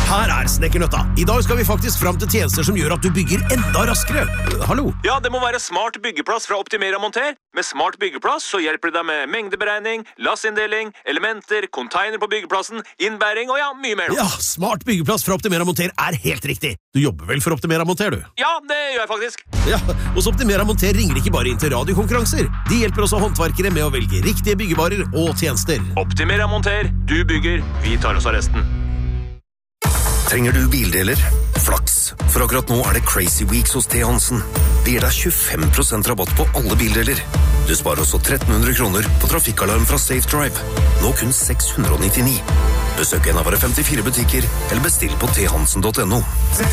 Her Snekkernøtta. I dag skal vi faktisk fram til tjenester som gjør at du bygger enda raskere. Hallo? Ja, det må være Smart byggeplass fra Optimera Monter. Med Smart byggeplass så hjelper det deg med mengdeberegning, lassinndeling, elementer, container på byggeplassen, innbæring og ja, mye mer. Ja, Smart byggeplass fra Optimera Monter helt riktig. Du jobber vel for Optimera Monter, du? Ja, det gjør jeg faktisk. Ja, hos Optimera Monter ringer ikke bare inn til radiokonkurranser. De hjelper også håndverkere med å velge riktige byggevarer og tjenester. Optimera Monter, du bygger, vi tar oss av resten. Trenger du bildeler? Flaks, for akkurat nå det Crazy Weeks hos T. Hansen. Det gir deg 25% rabatt på alle bildeler. Du sparer også 1300 kroner på trafikkalarm fra Safe Drive. Nå kun 699. Besøk en av våre 54 butikker, eller bestill på thansen.no.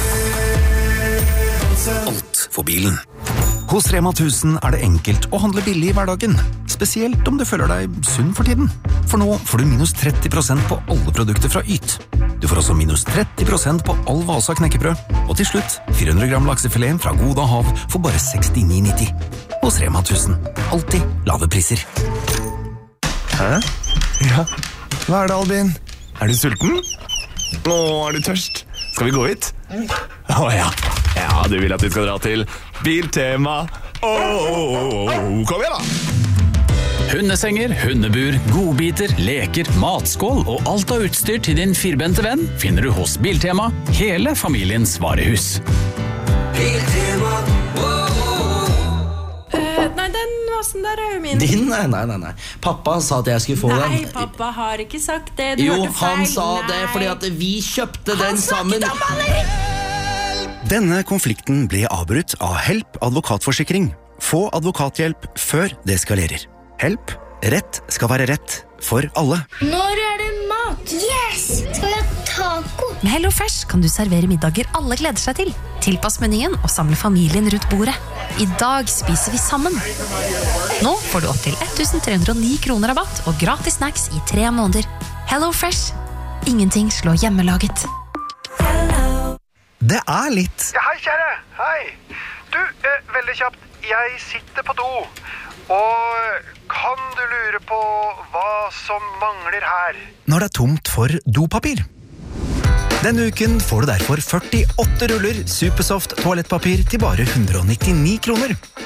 Alt for bilen. Hos Rema 1000 det enkelt å handle billig i hverdagen, spesielt om du føler deg sunn for tiden. For nå får du minus 30% på alle produkter fra Yt. Du får også minus 30% på all Vasa knekkebrød, og til slutt 400 gram laksefilet fra Goda Hav for bare 69,90. Hos Rema 1000. Alltid lave priser. Hæ? Ja, hva det, Albin? Du sulten? Nå du tørst? Skal vi gå hit? Ja. Ja, du vil at vi skal dra til Biltema. Kom igjen da! Hundesenger, hundebur, godbiter, leker, matskål og alt av utstyr til din firbente venn finner du hos Biltema, hele familiens varehus. Biltema, Nei, den vasen der jo min. Din? Nei. Pappa sa at jeg skulle få den. Nei, pappa har ikke sagt det. Du jo, hørte feil. han sa det fordi at vi kjøpte den sammen. Han snakket om maleri! Denne konflikten ble avbrutt av Help advokatforsikring. Få advokathjelp før det eskalerer. Help. Rett skal være rett for alle. Når det mat? Yes! Skal vi ha taco? Med HelloFresh kan du servere middager alle gleder seg til. Tilpass menyen og samle familien rundt bordet. I dag spiser vi sammen. Nå får du opp til 1309 kroner rabatt og gratis snacks i 3 måneder. HelloFresh. Ingenting slår hjemmelaget. Det litt. Ja, hei kjære, hei. Du, veldig kjapt, jeg sitter på do, og kan du lure på hva som mangler her? Når det tomt for dopapir. Denne uken får du derfor 48 ruller Supersoft toalettpapir til bare 199 kroner.